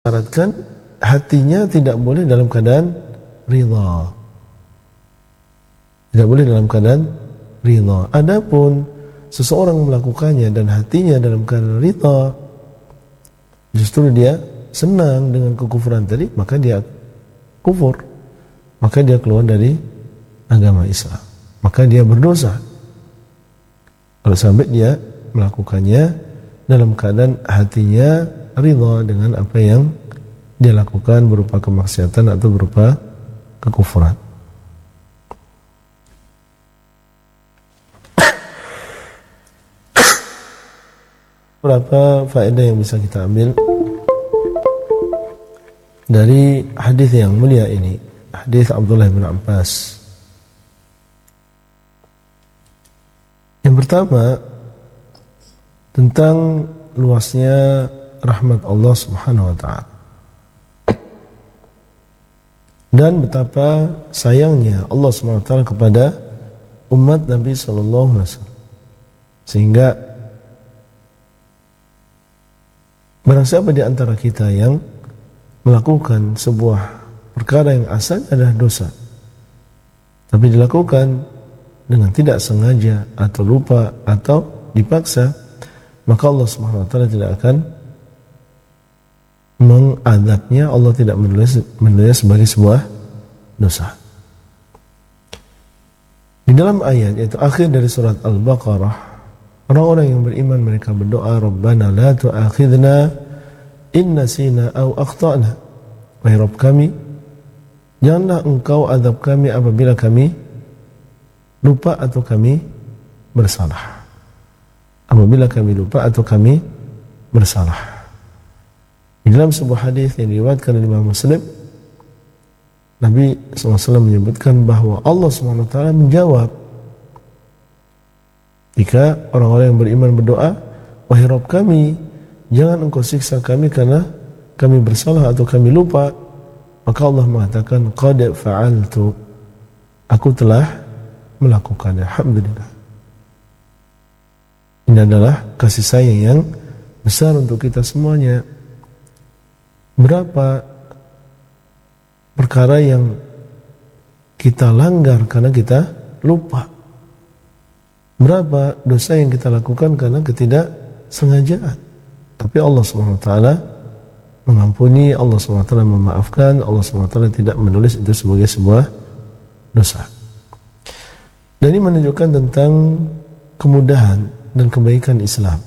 syaratkan hatinya tidak boleh dalam keadaan ridha. Tidak boleh dalam keadaan ridha. Adapun seseorang melakukannya dan hatinya dalam keadaan ridha, justru dia senang dengan kekufuran tadi, maka dia kufur, maka dia keluar dari agama Islam, maka dia berdosa. Kalau sampai dia melakukannya dalam keadaan hatinya ridha dengan apa yang dia lakukan berupa kemaksiatan atau berupa kekufuran. Berapa faedah yang bisa kita ambil dari hadis yang mulia ini, hadis Abdullah bin Abbas. Yang pertama, tentang luasnya rahmat Allah Subhanahu wa taala. Dan betapa sayangnya Allah Subhanahu wa taala kepada umat Nabi sallallahu alaihi wasallam. Sehingga barang siapa di antara kita yang melakukan sebuah perkara yang asalnya adalah dosa, tapi dilakukan dengan tidak sengaja atau lupa atau dipaksa, maka Allah Subhanahu wa taala tidak akan mengadabnya. Allah tidak menulis sebagai sebuah dosa. Di dalam ayat yaitu akhir dari surat Al-Baqarah, orang-orang yang beriman mereka berdoa, Rabbana la tu'akhidna in nasina aw akhtana. Wahai Rabb kami, janganlah engkau azab kami apabila kami lupa atau kami bersalah. Apabila kami lupa atau kami bersalah. Di dalam sebuah hadis yang diriwayatkan oleh Imam Muslim, Nabi SAW menyebutkan bahwa Allah SWT menjawab jika orang-orang yang beriman berdoa, wahai Rabb kami, jangan engkau siksa kami karena kami bersalah atau kami lupa. Maka Allah mengatakan, qad fa'altu, aku telah melakukannya. Alhamdulillah. Ini adalah kasih sayang yang besar untuk kita semuanya. Berapa perkara yang kita langgar karena kita lupa. Berapa dosa yang kita lakukan karena ketidaksengajaan. Tapi Allah SWT mengampuni, Allah SWT memaafkan, Allah SWT tidak menulis itu sebagai sebuah dosa. Dan ini menunjukkan tentang kemudahan dan kebaikan Islam.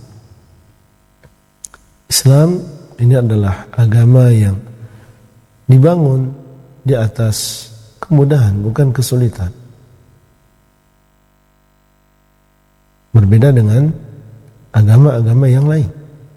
Islam ini adalah agama yang dibangun di atas kemudahan, bukan kesulitan. Berbeda dengan agama-agama yang lain.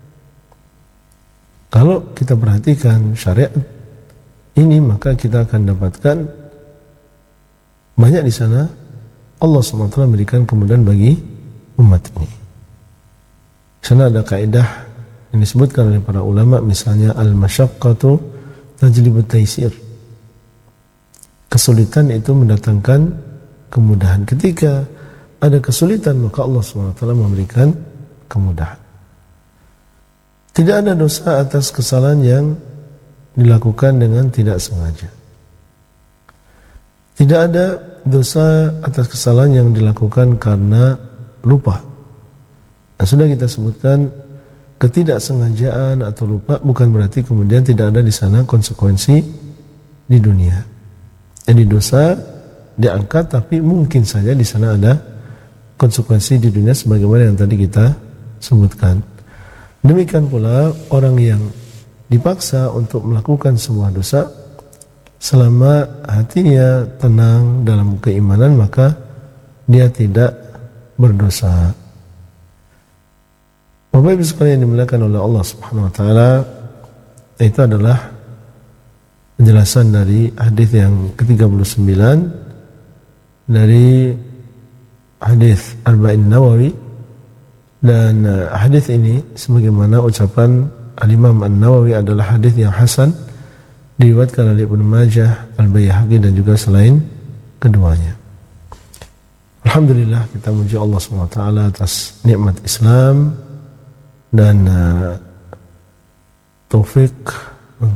Kalau kita perhatikan syariat ini, maka kita akan dapatkan banyak di sana Allah SWT memberikan kemudahan bagi umat ini. Di sana ada kaidah yang disebutkan oleh para ulama, misalnya al-masyaqqatu tajlibut taisir. Kesulitan itu mendatangkan kemudahan. Ketika ada kesulitan, maka Allah SWT memberikan kemudahan. Tidak ada dosa atas kesalahan yang dilakukan dengan tidak sengaja. Tidak ada dosa atas kesalahan yang dilakukan karena lupa. Nah, sudah kita sebutkan, ketidaksengajaan atau lupa bukan berarti kemudian tidak ada di sana konsekuensi di dunia. Jadi dosa diangkat, tapi mungkin saja di sana ada konsekuensi di dunia sebagaimana yang tadi kita sebutkan. Demikian pula orang yang dipaksa untuk melakukan sebuah dosa, selama hatinya tenang dalam keimanan, maka dia tidak berdosa. Bapak Ibu sekalian yang dimuliakan oleh Allah Subhanahu wa taala, itu adalah penjelasan dari hadis yang ke-39 dari hadis Arba'in Nawawi. Dan hadis ini sebagaimana ucapan Al-Imam An-Nawawi adalah hadis yang hasan, diriwayatkan oleh Ibnu Majah, Al-Baihaqi dan juga selain keduanya. Alhamdulillah, kita memuji Allah Subhanahu wa taala atas nikmat Islam dan taufik